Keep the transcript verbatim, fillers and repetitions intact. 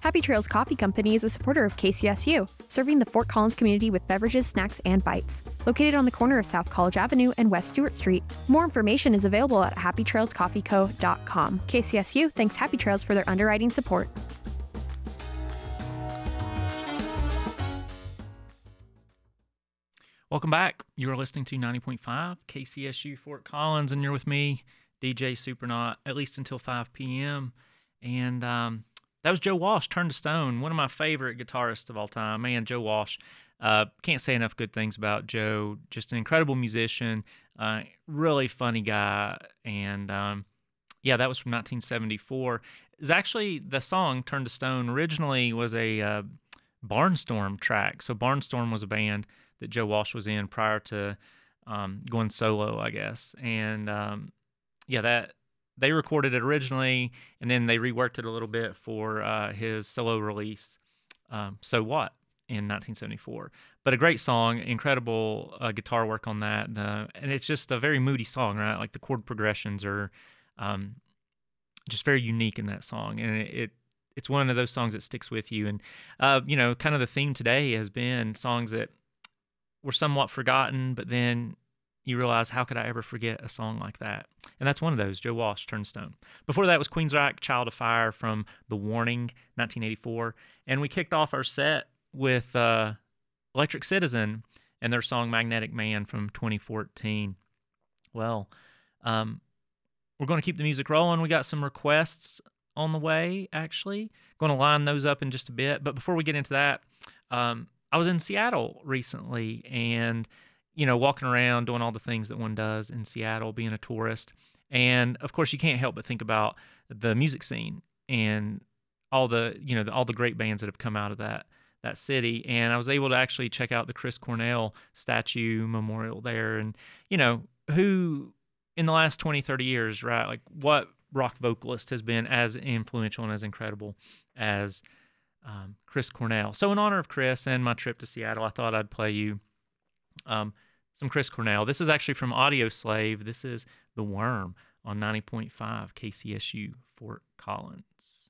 Happy Trails Coffee Company is a supporter of K C S U, serving the Fort Collins community with beverages, snacks, and bites. Located on the corner of South College Avenue and West Stewart Street, more information is available at happy trails coffee co dot com. K C S U thanks Happy Trails for their underwriting support. Welcome back. You are listening to ninety point five K C S U Fort Collins, and you're with me, D J Supernaut, at least until five p.m. And um, that was Joe Walsh, Turn to Stone, one of my favorite guitarists of all time. Man, Joe Walsh. Uh, can't say enough good things about Joe. Just an incredible musician, uh, really funny guy. And um, yeah, that was from nineteen seventy-four. It's actually, the song Turn to Stone originally was a uh, Barnstorm track. So Barnstorm was a band that Joe Walsh was in prior to um, going solo, I guess. And um, yeah, that they recorded it originally, and then they reworked it a little bit for uh, his solo release, um, So What, in nineteen seventy-four. But a great song, incredible uh, guitar work on that. The, and it's just a very moody song, right? Like the chord progressions are um, just very unique in that song. And it, it it's one of those songs that sticks with you. And, uh, you know, kind of the theme today has been songs that were somewhat forgotten, but then you realize, how could I ever forget a song like that? And that's one of those, Joe Walsh, Turn to Stone. Before that was Queensryche, Child of Fire from The Warning, nineteen eighty-four. And we kicked off our set with uh, Electric Citizen and their song Magnetic Man from twenty fourteen. Well, um, we're going to keep the music rolling. We got some requests on the way, actually. Going to line those up in just a bit. But before we get into that, um, I was in Seattle recently, and you know, walking around, doing all the things that one does in Seattle, being a tourist. And of course, you can't help but think about the music scene and all the, you know, the, all the great bands that have come out of that that city. And I was able to actually check out the Chris Cornell statue memorial there. And, you know, who in the last twenty, thirty years, right, like what rock vocalist has been as influential and as incredible as um, Chris Cornell? So in honor of Chris and my trip to Seattle, I thought I'd play you Um, some Chris Cornell. This is actually from Audio Slave. This is The Worm on ninety point five K C S U Fort Collins.